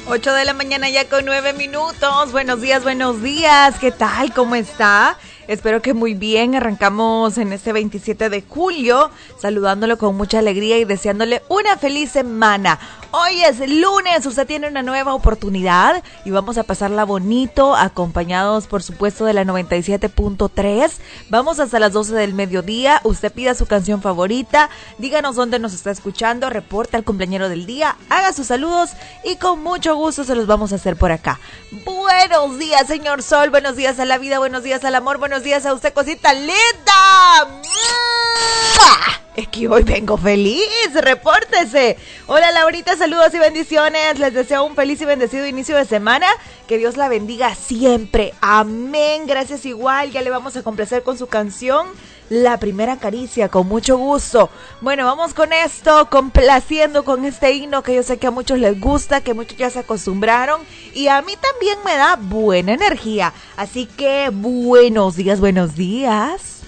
8 de la mañana ya con 9 minutos. Buenos días, buenos días. ¿Qué tal? ¿Cómo está? Espero que muy bien. Arrancamos en este 27 de julio, saludándolo con mucha alegría y deseándole una feliz semana. Hoy es lunes, usted tiene una nueva oportunidad y vamos a pasarla bonito, acompañados por supuesto de la 97.3. Vamos hasta las 12 del mediodía. Usted pida su canción favorita, díganos dónde nos está escuchando, reporta al cumpleañero del día, haga sus saludos y con mucho gusto se los vamos a hacer por acá. Buenos días, señor Sol, buenos días a la vida, buenos días al amor, buenos días a usted, cosita linda. Es que hoy vengo feliz, repórtese. Hola Laurita, saludos y bendiciones. Les deseo un feliz y bendecido inicio de semana. Que Dios la bendiga siempre. Amén, gracias igual. Ya le vamos a complacer con su canción La Primera Caricia, con mucho gusto. Bueno, vamos con esto, complaciendo con este himno que yo sé que a muchos les gusta, que muchos ya se acostumbraron. Y a mí también me da buena energía. Así que buenos días, buenos días.